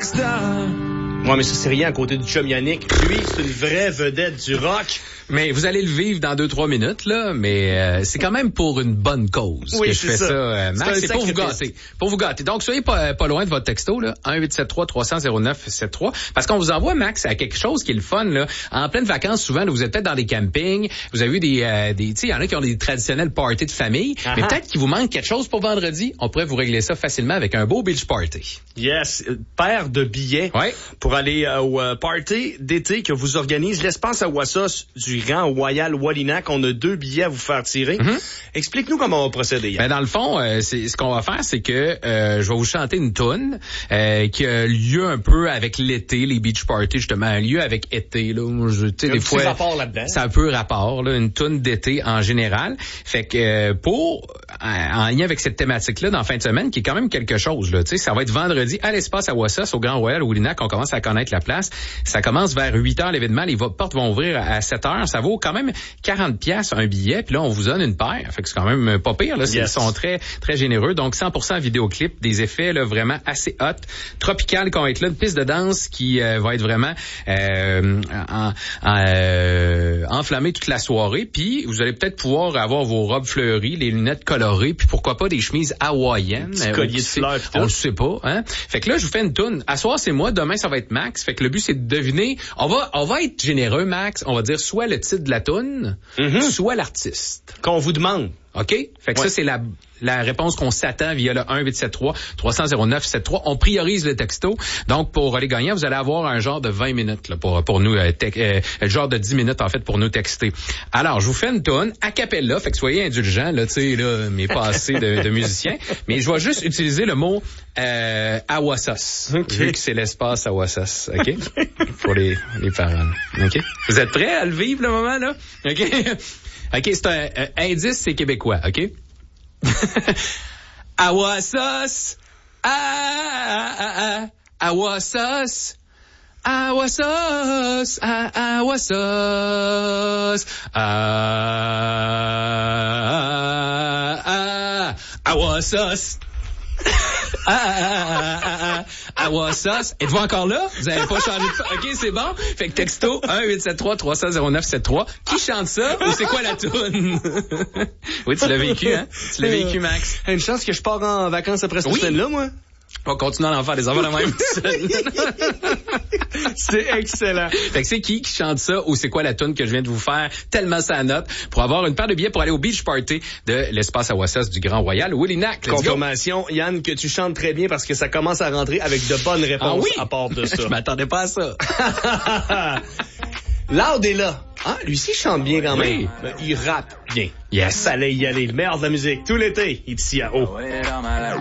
rockstar. Ouais, mais ça, c'est rien à côté du chum Yannick. Lui, c'est une vraie vedette du rock. Mais vous allez le vivre dans 2-3 minutes, là, mais c'est quand même pour une bonne cause que je fais ça, Max. C'est pour vous gâter. Pour vous gâter. Donc, soyez pas loin de votre texto, là, 1-873-300-0973, parce qu'on vous envoie, Max, à quelque chose qui est le fun, là. En pleine vacances, souvent, là, vous êtes peut-être dans des campings, vous avez vu tu sais, il y en a qui ont des traditionnels parties de famille, mais peut-être qu'il vous manque quelque chose pour vendredi. On pourrait vous régler ça facilement avec un beau beach party. Yes, paire de billets pour aller au party d'été que vous organise l'Espace à Wassos du Grand Royal Wallinac. On a 2 billets à vous faire tirer. Explique-nous comment on va procéder. Ben dans le fond, ce qu'on va faire, c'est que je vais vous chanter une toune qui a lieu un peu avec l'été, les beach parties, justement, un lieu avec été. Là, tu sais, des fois, rapport là-dedans. Ça a un peu rapport, là, une toune d'été en général. Fait que en lien avec cette thématique-là, dans la fin de semaine, qui est quand même quelque chose, là, tu sais, ça va être vendredi à l'Espace à Wassos, au Grand Royal Wallinac. On commence à connaître la place. Ça commence vers 8h l'événement. Les portes vont ouvrir à 7h. Ça vaut quand même 40$ un billet. Puis là, on vous donne une paire. Fait que c'est quand même pas pire. Là, ils sont très, très généreux. Donc, 100% vidéoclip, des effets là, vraiment assez hot. Tropical qui vont être là. Une piste de danse qui va être vraiment enflammée toute la soirée. Puis, vous allez peut-être pouvoir avoir vos robes fleuries, les lunettes colorées, puis pourquoi pas des chemises hawaïennes. Petit collier de fleurs. On le sait pas. Hein? Fait que là, je vous fais une toune. À soir, c'est moi. Demain, ça va être Max. Fait que le but, c'est de deviner. On va être généreux, Max. On va dire soit le titre de la toune, soit l'artiste. Qu'on vous demande. OK? Fait que ça, c'est la réponse qu'on s'attend via le 1-873-300-0973. On priorise le texto. Donc, pour les gagnants, vous allez avoir un genre de 20 minutes là, pour nous, genre de 10 minutes, en fait, pour nous texter. Alors, je vous fais une toune a cappella. Fait que soyez indulgents, là, tu sais, là, mes passés de musiciens. Mais je vais juste utiliser le mot à Wassos. Vu que c'est l'espace à Wassos. OK? Pour les paroles. OK? Vous êtes prêts à le vivre, le moment, là? OK? OK, c'est un indice, c'est québécois, OK? À Wassos, à Wassos, à Wassos, à Wassos, à Wassos. À Wassos. Êtes-vous encore là? Vous avez pas changé de... OK, c'est bon. Fait que texto 1-873-300-0973. Qui chante ça? Ou c'est quoi la toune? Oui, tu l'as vécu, hein? Tu l'as vécu, Max. Une chance que je pars en vacances après cette semaine-là, moi. On continue à en faire des enfants de même. C'est excellent. Fait que c'est qui chante ça ou c'est quoi la toune que je viens de vous faire tellement ça note pour avoir une paire de billets pour aller au beach party de l'espace à Wassos du Grand Royal Wallinac. Confirmation, Yann, que tu chantes très bien parce que ça commence à rentrer avec de bonnes réponses à part de ça. Je m'attendais pas à ça. Loud est là. Ah, lui aussi chante bien quand même. Oui. Il rappe bien. Yes. Ça allait y aller. Le meilleur de la musique tout l'été. Ici à haut.